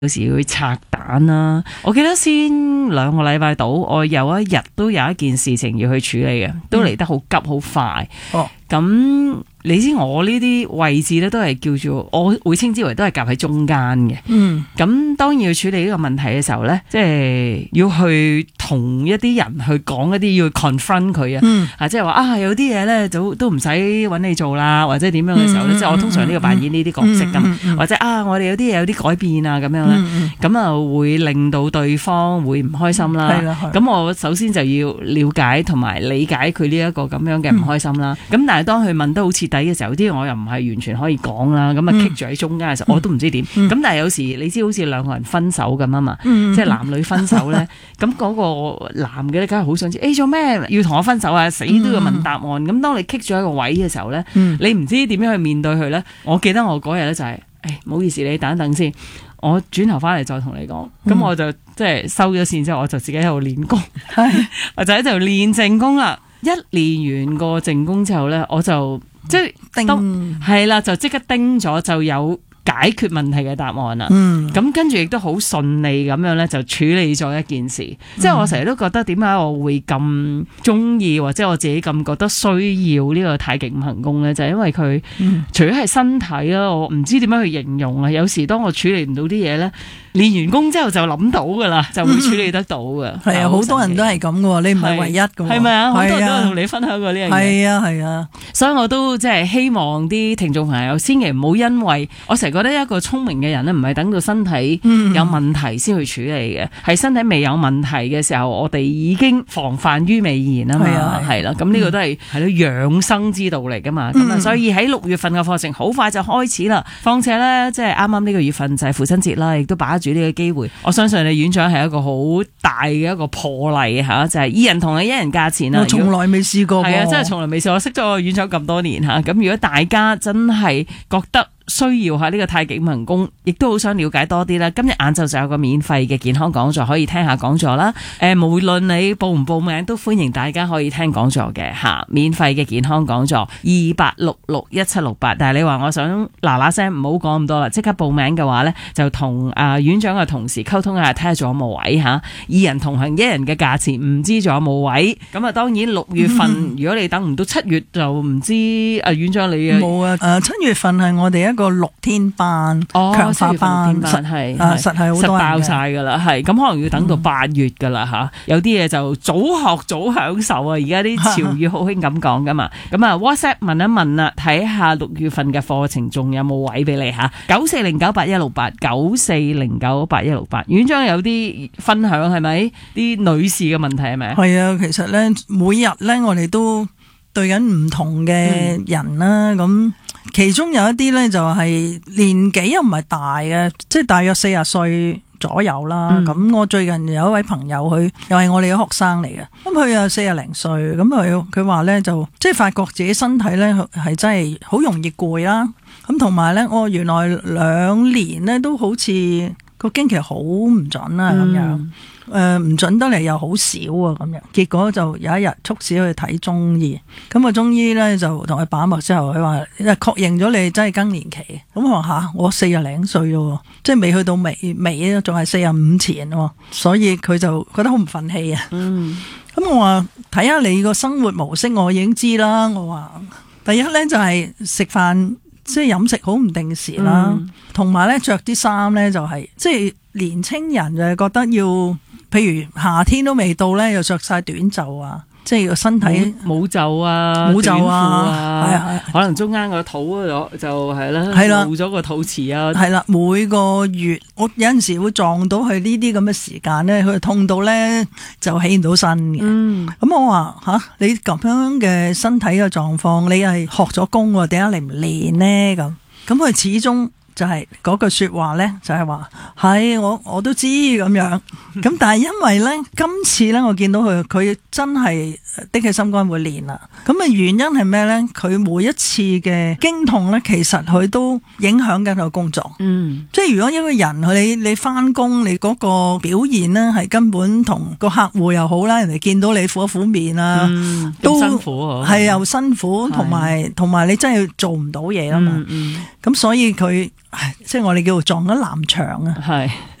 有時會拆蛋啦。我記得先2個禮拜到，我有一日都有一件事情要去處理嘅，都嚟得好急好快。咁你知我呢啲位置咧都係叫做我會稱之為都係夾喺中間嘅。咁當然要處理呢個問題嘅時候咧，即係要去同一啲人去講一啲要 confront 佢啊，即係話有啲嘢咧都唔使揾你做啦，或者點樣嘅時候咧，即係我通常呢個扮演呢啲角色噶嘛，或者我哋有啲嘢有啲改變啊咁樣咧，咁啊會令到對方會唔開心啦。咁我首先就要了解同埋理解佢呢一個咁樣嘅唔開心啦。咁但係當佢問得好徹底嘅時候，啲我又唔係完全可以講啦，咁啊棘住喺中間嘅時候，我都唔知點。咁但係有時你知好似兩個人分手咁啊嘛，即係男女分手咧，咁嗰個男嘅咧梗係好想知，做咩要同我分手啊？死都要問答案。咁當你棘住喺個位嘅時候咧，你唔知點樣去面對佢咧。我記得我嗰日咧就係，唔好意思，你等一等先，我轉頭翻嚟再同你講。咁我就即係收咗線之後，我就自己喺度練功，我就喺度練靜功啦。一練完個靜功之後咧，我就即係係啦，就即刻叮咗，就有解決問題嘅答案啦。咁跟住亦都好順利咁樣咧，就處理咗一件事。即係我成日都覺得點解我會咁中意，或者我自己咁覺得需要呢個太極五行功咧，就係因為佢除咗係身體啦，我唔知點樣去形容啊。有時當我處理唔到啲嘢咧，練完功之後就諗到噶啦，就會處理得到嘅。係啊，好多人都係咁噶，你唔係唯一噶。係咪啊？好多人都同你分享過呢樣嘢。係啊。所以我都即係希望啲聽眾朋友千祈唔好因為我成日覺得一個聰明嘅人咧，唔係等到身體有問題先去處理嘅，係身體未有問題嘅時候，我哋已經防範於未然啊嘛。係啦，咁呢個都係咯養生之道嚟噶嘛。咁所以喺6月份嘅課程好快就開始啦。況且咧，即係啱啱呢個月份就係父親節啦，亦都把住呢個機會，我相信你院長係一個好大嘅一個破例吓，就係2人同你1人價錢啦。我從來未試過，係啊，真係從來未試過。我識咗個院長咁多年吓，咁如果大家真係覺得需要下呢個太極五行功，亦都好想了解多啲啦。今日晏晝就有個免費嘅健康講座，可以聽下講座啦。無論你報唔報名，都歡迎大家可以聽講座嘅吓。免費嘅健康講座28661768。但係你話我想嗱聲唔好講咁多啦，即刻報名嘅話呢，就同院長嘅同事溝通下，睇下仲有冇位吓。2人同行1人嘅價錢，唔知仲有冇位。咁啊，當然6月份如果你等唔到7月，就唔知院長你冇啊。7月份係我哋一個6天班強化班，實係好多爆晒噶啦，係咁可能要等到8月噶啦吓。有啲嘢就早學早享受啊！而家啲潮語好興咁講噶嘛。咁啊 WhatsApp 問一問啦，睇下6月份嘅課程仲有冇位俾你吓。94098168，94098168。院長有啲分享係咪？啲女士嘅問題係咪？係啊，其實咧每日咧我哋都對緊唔同嘅人啦，咁。其中有一啲咧就係年紀又唔係大嘅，即係大約40歲左右啦。咁我最近有一位朋友，佢又係我哋嘅學生嚟嘅，咁佢有40零歲，咁佢話咧就即係發覺自己身體咧係真係好容易攰啦。咁同埋咧，我原來2年咧都好似個經期好唔準啊咁樣。唔準得嚟又好少啊咁樣，結果就有一日促使去睇中醫，咁個中醫咧就同佢把脈之後，佢話確認咗你真係更年期，咁我話吓，我40零歲咯，即係未去到尾仲係45前，所以佢就覺得好唔忿氣啊。咁我話睇下你個生活模式，我已經知啦。我話第一咧就係食飯即係飲食好唔定時啦，同埋咧着啲衫咧就係即係年青人就係覺得要。譬如夏天都未到咧，又着晒短袖啊，即係個身體冇袖啊，短褲啊，可能中間個肚嗰度就係啦，露咗個肚臍啊，係啦。每個月我有陣時會撞到佢呢啲咁嘅時間咧，佢痛到咧就起唔到身嘅。咁我話吓，你咁樣嘅身體嘅狀況，你係學咗功喎，點解你唔練呢？咁佢始終。就係嗰句說話咧，就係話係我都知咁樣，咁但係因為咧今次咧我見到佢真係的起心肝會練啦，咁嘅原因係咩咧？佢每一次嘅經痛咧，其實佢都影響緊佢工作。即係如果一個人你翻工，你嗰個表現咧係根本同個客戶又好啦，人哋見到你苦一苦面啊，都辛苦係又辛苦，同埋你真係做唔到嘢啦嘛。咁所以佢即係我哋叫做撞咗南牆啊。 係。